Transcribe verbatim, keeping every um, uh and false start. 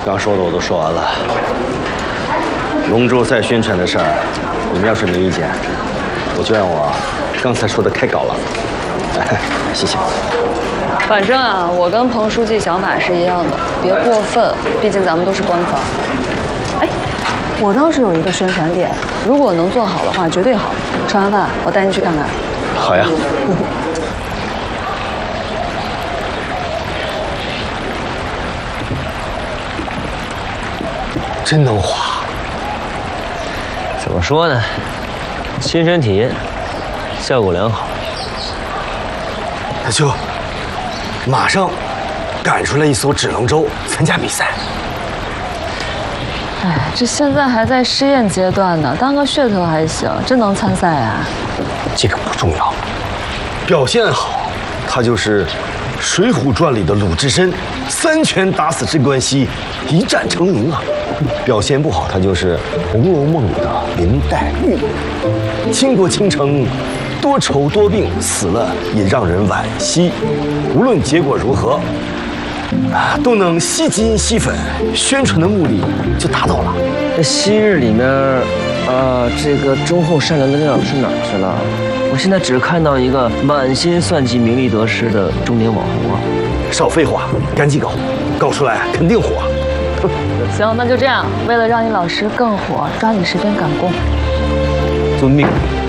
刚说的我都说完了。龙舟赛宣传的事儿，你们要是没意见，我就按我刚才说的开搞了。谢谢。 反正啊，我跟彭书记想法是一样的，别过分，毕竟咱们都是官方。哎，我倒是有一个宣传点，如果能做好的话，绝对好。吃完饭我带你去看看。 好呀。 嗯真能滑。 怎么说呢？亲身体验，效果良好。 那就马上赶出来一艘纸龙舟参加比赛。 哎，这现在还在试验阶段呢，当个噱头还行，真能参赛啊？ 这个不重要，表现好，他就是《水浒传》里的鲁智深，三拳打死镇关西，一战成名啊。表现不好，他就是《红楼梦》里的林黛玉，倾国倾城，多愁多病，死了也让人惋惜。无论结果如何，啊，都能吸金吸粉，宣传的目的就达到了。 那昔日里面，啊，这个忠厚善良的林老师哪儿去了？我现在只看到一个满心算计名利得失的中年网红啊！ 少废话，赶紧搞，搞出来肯定火。 行，那就这样。为了让你老师更火，抓紧时间赶工。 遵命。